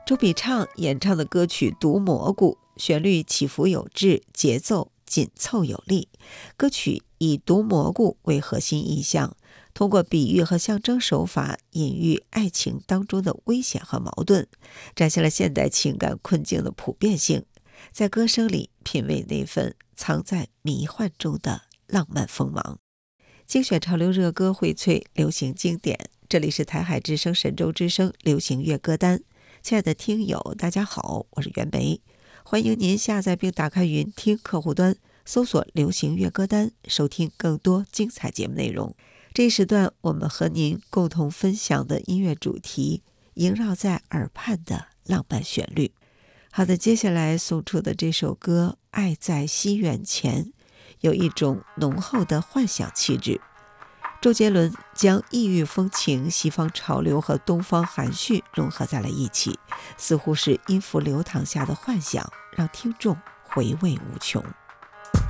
周笔畅演唱的歌曲《毒蘑菇》，旋律起伏有致，节奏紧凑有力。歌曲以毒蘑菇为核心意象，通过比喻和象征手法隐喻爱情当中的危险和矛盾，展现了现代情感困境的普遍性。在歌声里品味那份藏在迷幻中的浪漫锋芒。精选潮流热歌，荟萃流行经典，这里是台海之声神州之声流行乐歌单。亲爱的听友大家好，我是袁梅，欢迎您下载并打开云听客户端，搜索流行乐歌单，收听更多精彩节目内容。这一时段我们和您共同分享的音乐主题，萦绕在耳畔的浪漫旋律。好的，接下来送出的这首歌《爱在西元前》，有一种浓厚的幻想气质。周杰伦将异域风情、西方潮流和东方含蓄融合在了一起，似乎是音符流淌下的幻想，让听众回味无穷。